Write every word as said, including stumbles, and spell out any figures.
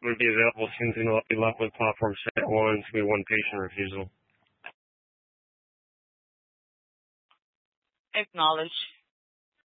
would be available soon to be left with platform set one to be one patient refusal. Acknowledge.